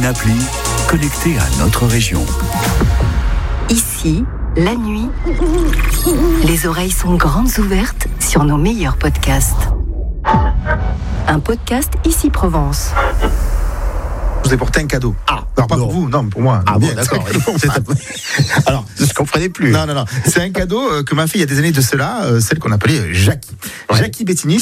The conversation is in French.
appli connectée à notre région. Ici, la nuit, les oreilles sont grandes ouvertes sur nos meilleurs podcasts. Un podcast Ici Provence. Je vous ai porté un cadeau. Alors pas pour vous, non, pour moi. Ah bon, d'accord. Alors, je comprenais plus. Non. C'est un cadeau que m'a fait il y a des années de cela, celle qu'on appelait Jackie. Ouais. Jackie Bettini.